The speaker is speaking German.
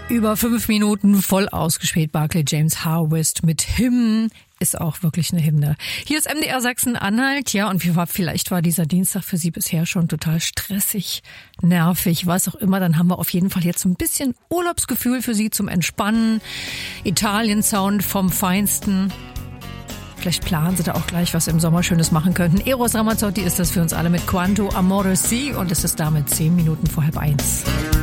Über 5 Minuten voll ausgespielt. Barclay James Harvest mit Hymnen ist auch wirklich eine Hymne. Hier ist MDR Sachsen-Anhalt. Ja, und vielleicht war dieser Dienstag für Sie bisher schon total stressig, nervig, was auch immer. Dann haben wir auf jeden Fall jetzt ein bisschen Urlaubsgefühl für Sie zum Entspannen. Italien-Sound vom Feinsten. Vielleicht planen Sie da auch gleich, was im Sommer Schönes machen könnten. Eros Ramazzotti ist das für uns alle mit Quanto Amore Si und es ist damit 10 Minuten vor 12:30.